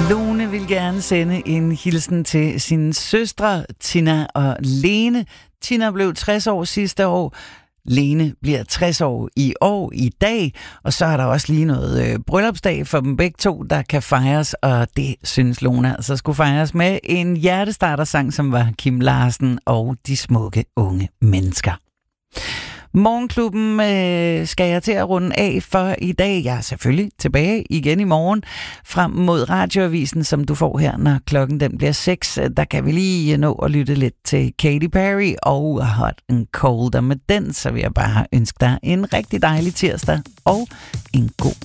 Lone vil gerne sende en hilsen til sine søstre, Tina og Lene. Tina blev 60 år sidste år. Lene bliver 60 år i dag, og så er der også lige noget bryllupsdag for dem begge to, der kan fejres, og det synes Lone altså skulle fejres med en hjertestartersang, som var Kim Larsen og De Smukke Unge Mennesker. Morgenklubben skal jeg til at runde af for i dag. Jeg er selvfølgelig tilbage igen i morgen frem mod radioavisen, som du får her, når klokken den bliver 6. Der kan vi lige nå at lytte lidt til Katy Perry og Hot and Cold. Og med den, så vil jeg bare ønske dig en rigtig dejlig tirsdag og en god